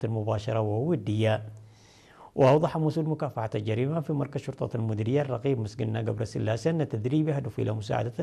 مباشرة وودية. وأوضح مسؤول مكافحة الجريمة في مركز شرطة المديرية الرقيب مسجنا قبر سلاسة أن التدريب يهدف إلى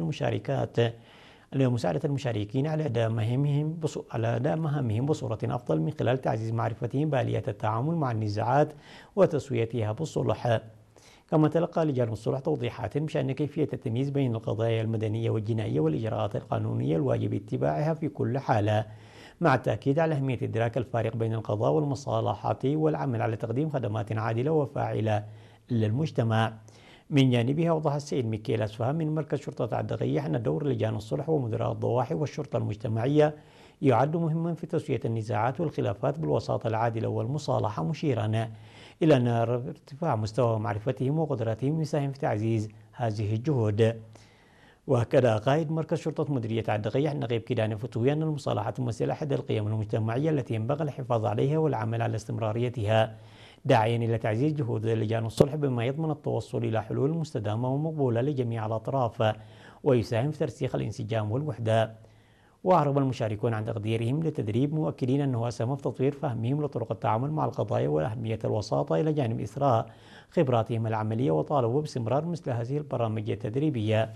مساعدة المشاركين على أداء مهامهم بصورة أفضل من خلال تعزيز معرفتهم بآليات التعامل مع النزاعات وتسويتها بالصلح. كما تلقى لجان الصلح توضيحات بشأن كيفية التمييز بين القضايا المدنية والجنائية والإجراءات القانونية الواجب اتباعها في كل حالة، مع التأكيد على أهمية إدراك الفارق بين القضاء والمصالحة والعمل على تقديم خدمات عادلة وفاعلة للمجتمع. من جانبها أوضح السيد ميكيل أسفهان من مركز شرطة الدقية أن دور لجان الصلح ومدراء الضواحي والشرطة المجتمعية يعد مهما في تسوية النزاعات والخلافات بالوساطة العادلة والمصالحة، مشيرا إلى أن ارتفاع مستوى معرفتهم وقدراتهم يساهم في تعزيز هذه الجهود. وهكذا قائد مركز شرطة مديرية الدقية النقيب كيدان فتوي أن المصالحة تمثل أحد القيم المجتمعية التي ينبغي الحفاظ عليها والعمل على استمراريتها، داعيا إلى تعزيز جهود لجان الصلح بما يضمن التوصل إلى حلول مستدامة ومقبولة لجميع الأطراف ويساهم في ترسيخ الانسجام والوحدة. وأعرب المشاركون عن تقديرهم للتدريب، مؤكدين أنه أسهم في تطوير فهمهم لطرق التعامل مع القضايا وأهمية الوساطة إلى جانب إثراء خبراتهم العملية، وطالبوا باستمرار مثل هذه البرامج التدريبية.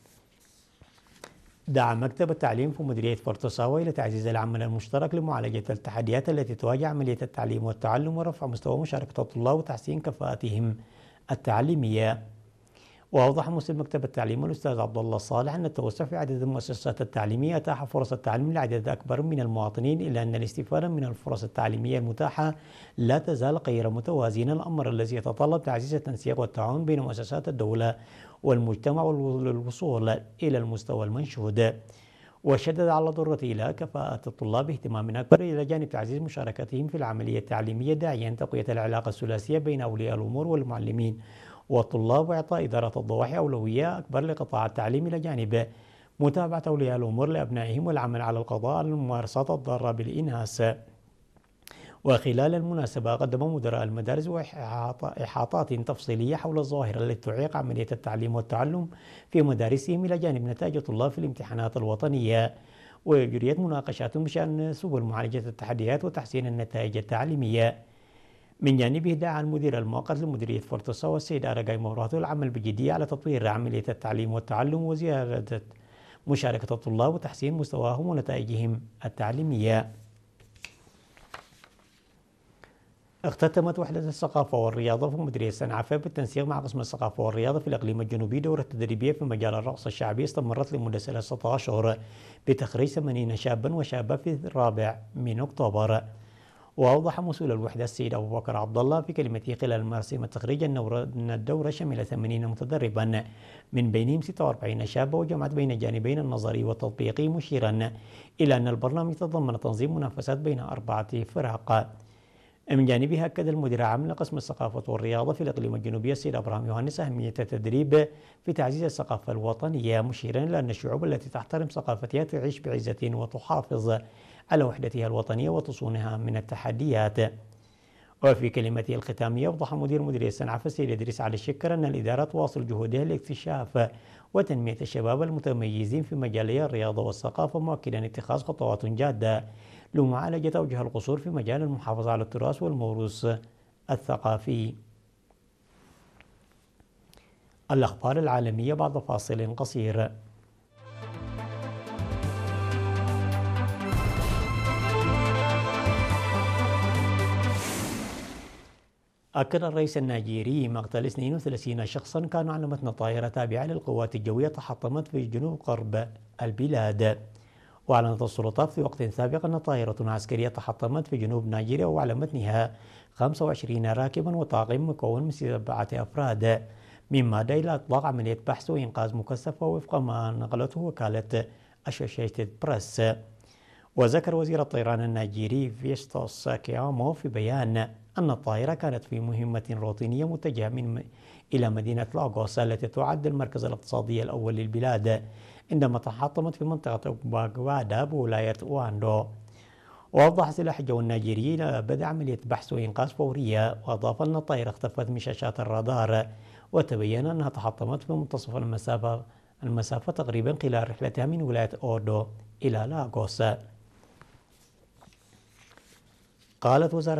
دعا مكتب التعليم في مديرية فورتوساوا إلى تعزيز العمل المشترك لمعالجة التحديات التي تواجه عملية التعليم والتعلم ورفع مستوى مشاركة الطلاب وتحسين كفاءتهم التعليمية. وأوضح مسؤول مكتب التعليم الأستاذ عبد الله صالح أن التوسع في عدد المؤسسات التعليمية أتاح فرص التعليم لعدد أكبر من المواطنين، إلا أن الاستفادة من الفرص التعليمية المتاحة لا تزال غير متوازنة، الأمر الذي يتطلب تعزيز التنسيق والتعاون بين مؤسسات الدولة والمجتمع والوصول إلى المستوى المنشود. وشدد على ضرورة إلى كفاءة الطلاب اهتمام أكبر إلى جانب تعزيز مشاركتهم في العملية التعليمية، داعيا تقوية العلاقة الثلاثية بين أولياء الأمور والمعلمين والطلاب، وإعطاء إدارة الضواحي أولوية أكبر لقطاع التعليم إلى جانب متابعة أولياء الأمور لأبنائهم والعمل على القضاء على الممارسات الضارة بالإناث. وخلال المناسبة قدم مدراء المدارس إحاطات تفصيلية حول الظواهر التي تعيق عملية التعليم والتعلم في مدارسهم إلى جانب نتائج الطلاب في الامتحانات الوطنية، وجريت مناقشات بشأن سبل معالجة التحديات وتحسين النتائج التعليمية. من جانبه دعا المدير المؤقت لمديرية فورتوساوا السيد أرجاي موراته العمل بجدية على تطوير عملية التعليم والتعلم وزيادة مشاركة الطلاب وتحسين مستواهم ونتائجهم التعليمية. اختتمت وحدة الثقافة والرياضة في مديرية سنعفة بالتنسيق مع قسم الثقافة والرياضة في الإقليم الجنوبي دورة تدريبية في مجال الرقص الشعبي استمرت لمدة 3 أشهر بتخريج 80 شابا وشابة في 4 أكتوبر. وأوضح مسؤول الوحدة السيد أبو بكر عبد الله في كلمته خلال مراسم التخريج أن الدورة شملت 80 متدربا من بينهم 46 شابة وجمعت بين الجانبين النظري والتطبيقي، مشيرا إلى أن البرنامج تضمن تنظيم منافسات بين 4 فرق. من جانبها أكد المدير العام لقسم الثقافة والرياضة في الإقليم الجنوبي السيد إبراهيم يوهانس أهمية التدريب في تعزيز الثقافة الوطنية، مشيرا إلى أن الشعوب التي تحترم ثقافتها تعيش بعزة وتحافظ على وحدتها الوطنية وتصونها من التحديات. وفي كلمته الختامية أوضح مدير مديرية سنعفة السيد إدريس علي الشكر أن الإدارة تواصل جهودها لاكتشاف وتنمية الشباب المتميزين في مجالي الرياضة والثقافة، مؤكدا اتخاذ خطوات جادة لمعالجة أوجه القصور في مجال المحافظة على التراث والموروث الثقافي. الأخبار العالمية بعد فاصل قصير. أكد الرئيس النيجيري مقتل 32 شخصا كانوا على متن طائرة تابعة للقوات الجوية تحطمت في جنوب غرب البلاد. وأعلنت السلطات في وقت سابق أن طائرة عسكرية تحطمت في جنوب نيجيريا وعلى متنها 25 راكبا وطاقم مكون من 7 أفراد، مما أدى إلى إطلاق عملية بحث وإنقاذ مكثفة وفق ما نقلته وكالة أسوشيتد بريس. وذكر وزير الطيران النيجيري فيستوس كيامو في بيان أن الطائرة كانت في مهمة روتينية متجهة إلى مدينة لاغوس التي تعد المركز الاقتصادي الأول للبلاد، عندما تحطمت في منطقة باغوادا بولاية واندو. وأوضح سلاح الجو النيجيري إلى بدء عملية بحث وإنقاذ فورية، وأضاف أن الطائرة اختفت من شاشات الرادار، وتبين أنها تحطمت في منتصف المسافة تقريبا خلال رحلتها من ولاية أودو إلى لاغوس. قالت وزارة